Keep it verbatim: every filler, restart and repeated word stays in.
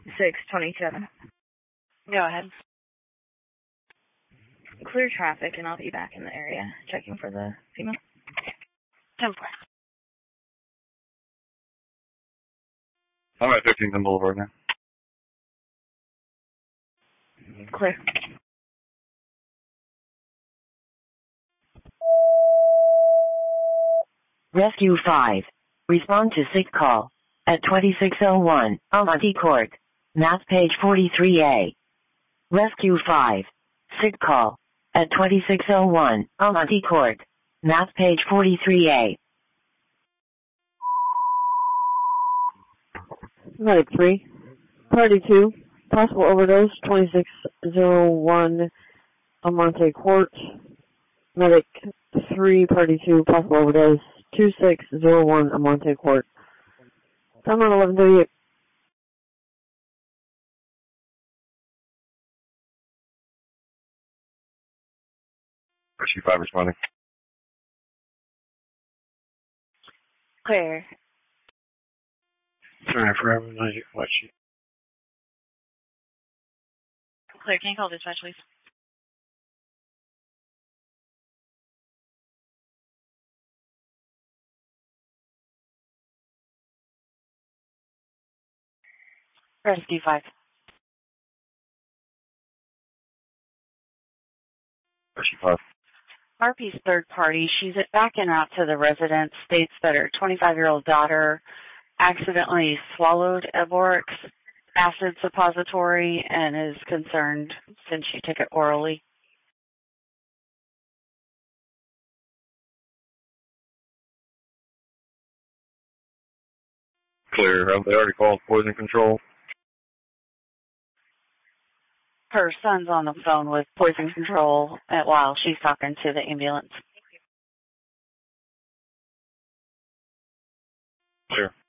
six twenty-seven. Go ahead. Clear traffic, and I'll be back in the area checking for the female. ten four. I'm at Fifteen Boulevard now. Clear. Rescue five. Respond to sick call at twenty-six oh one Almonte Court, Mass page forty-three A. Rescue five. Sick call at twenty-six oh one Almonte Court, Mass page forty-three A. Medic three. Party two. Possible overdose, twenty-six oh one Almonte Court. Medic three, Party two, possible overdose, twenty-six oh one Almonte Court. Time on eleven thirty-eight. Rescue five responding. Clear. Sorry for having to watch you. Clear. Can you call dispatch, please? Rescue five. Rescue five. R P's third party. She's backing out to the residence. States that her twenty-five-year-old daughter accidentally swallowed Eborix acid suppository and is concerned since she took it orally. Clear. Have they already called poison control? Her son's on the phone with poison control at, while she's talking to the ambulance. Clear.